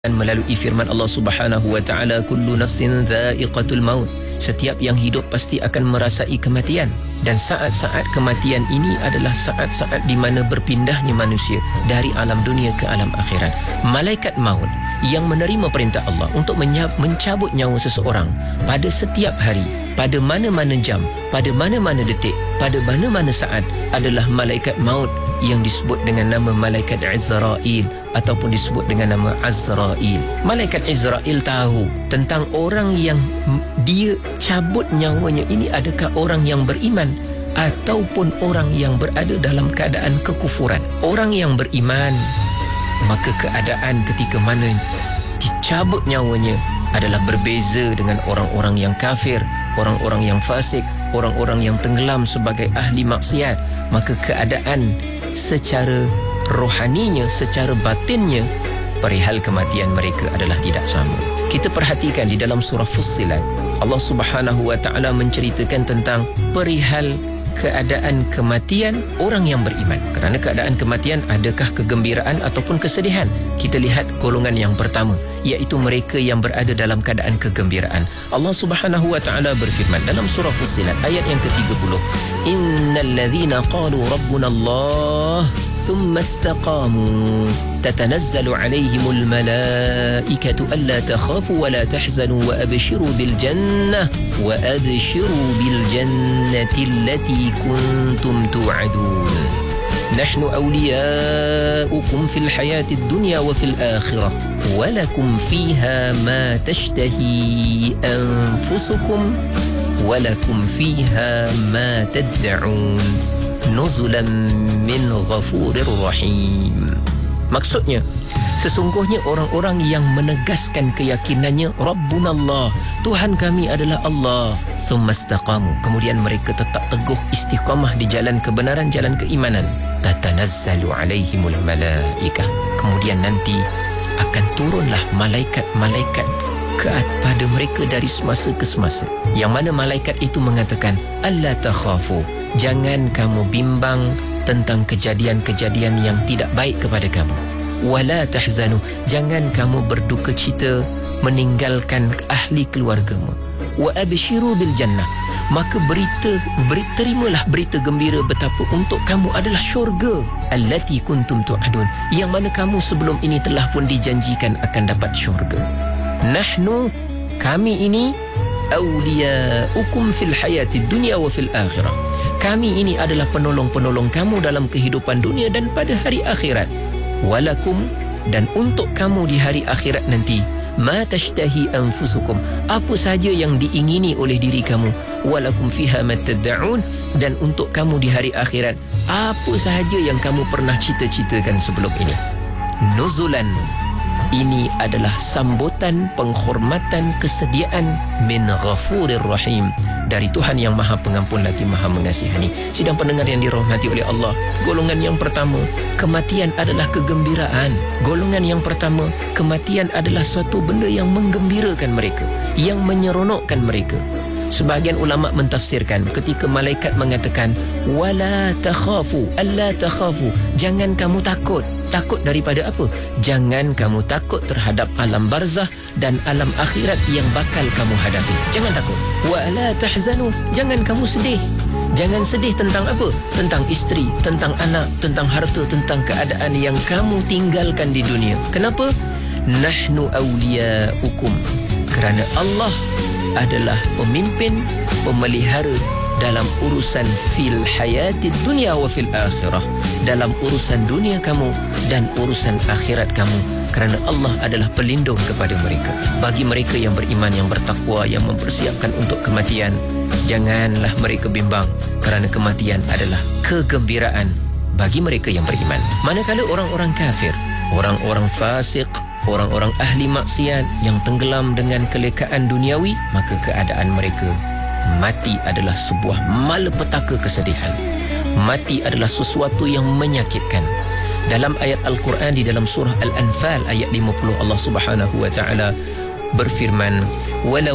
melalui firman Allah Subhanahu wa taala, kullu nafsin dha'iqatul maut. Setiap yang hidup pasti akan merasai kematian, dan saat-saat kematian ini adalah saat-saat di mana berpindahnya manusia dari alam dunia ke alam akhirat. Malaikat maut yang menerima perintah Allah untuk mencabut nyawa seseorang pada setiap hari, pada mana-mana jam, pada mana-mana detik, pada mana-mana saat adalah malaikat maut yang disebut dengan nama malaikat Izrail ataupun disebut dengan nama Azrail. Malaikat Izrail tahu tentang orang yang dia cabut nyawanya ini adakah orang yang beriman ataupun orang yang berada dalam keadaan kekufuran. Orang yang beriman, maka keadaan ketika mana dicabut nyawanya adalah berbeza dengan orang-orang yang kafir, orang-orang yang fasik, orang-orang yang tenggelam sebagai ahli maksiat. Maka keadaan secara rohaninya, secara batinnya, perihal kematian mereka adalah tidak sama. Kita perhatikan di dalam surah Fussilat, Allah Subhanahu wa taala menceritakan tentang perihal keadaan kematian orang yang beriman. Kerana keadaan kematian, adakah kegembiraan ataupun kesedihan? Kita lihat golongan yang pertama, iaitu mereka yang berada dalam keadaan kegembiraan. Allah Subhanahu wa taala berfirman dalam surah Fussilat ayat yang ke-30, innal ladzina qalu rabbuna Allah ثم استقاموا تتنزل عليهم الملائكة ألا تخافوا ولا تحزنوا وأبشروا بالجنة التي كنتم توعدون نحن أولياؤكم في الحياة الدنيا وفي الآخرة ولكم فيها ما تشتهي أنفسكم ولكم فيها ما تدعون nuzulan min ghafurir rahim. Maksudnya, sesungguhnya orang-orang yang menegaskan keyakinannya Rabbunallah, Tuhan kami adalah Allah, thumma istaqamu, kemudian mereka tetap teguh istiqamah di jalan kebenaran, jalan keimanan, tatanazzalu alaihimul malaikah, kemudian nanti akan turunlah malaikat-malaikat kepada mereka dari semasa ke semasa, yang mana malaikat itu mengatakan alla takhafu, jangan kamu bimbang tentang kejadian-kejadian yang tidak baik kepada kamu. Wala tahzanu, jangan kamu berduka cita meninggalkan ahli keluargamu. Wa abshiru bil jannah, maka terimalah berita gembira betapa untuk kamu adalah syurga allati kuntum tu'adun, yang mana kamu sebelum ini telah pun dijanjikan akan dapat syurga. Nahnu, kami ini, awliyaukum fil hayatid dunya wa fil akhirah, kami ini adalah penolong-penolong kamu dalam kehidupan dunia dan pada hari akhirat. Walakum, dan untuk kamu di hari akhirat nanti, ma tashtahi anfusukum, apa sahaja yang diingini oleh diri kamu. Walakum fiha ma tad'un, dan untuk kamu di hari akhirat, apa sahaja yang kamu pernah cita-citakan sebelum ini. Nuzulan, ini adalah sambutan, penghormatan, kesediaan min ghafurir rahim, dari Tuhan yang Maha Pengampun lagi Maha Mengasihani. Sidang pendengar yang dirahmati oleh Allah, golongan yang pertama, kematian adalah kegembiraan. Golongan yang pertama, kematian adalah suatu benda yang menggembirakan mereka, yang menyeronokkan mereka. Sebahagian ulama mentafsirkan ketika malaikat mengatakan wala takhafu, alla takhafu, jangan kamu takut. Takut daripada apa? Jangan kamu takut terhadap alam barzah dan alam akhirat yang bakal kamu hadapi. Jangan takut. Wa la tahzanu, jangan kamu sedih. Jangan sedih tentang apa? Tentang isteri, tentang anak, tentang harta, tentang keadaan yang kamu tinggalkan di dunia. Kenapa? Nahnu awliyaukum, kerana Allah adalah pemimpin, pemelihara dalam urusan fil hayatid dunia wa fil akhirah, dalam urusan dunia kamu dan urusan akhirat kamu, kerana Allah adalah pelindung kepada mereka. Bagi mereka yang beriman, yang bertakwa, yang mempersiapkan untuk kematian, janganlah mereka bimbang, kerana kematian adalah kegembiraan bagi mereka yang beriman. Manakala orang-orang kafir, orang-orang fasik, orang-orang ahli maksiat yang tenggelam dengan kelekaan duniawi, maka keadaan mereka, mati adalah sebuah malapetaka kesedihan. Mati adalah sesuatu yang menyakitkan. Dalam ayat Al-Quran di dalam surah Al-Anfal ayat 50, Allah Subhanahu wa taala berfirman, walau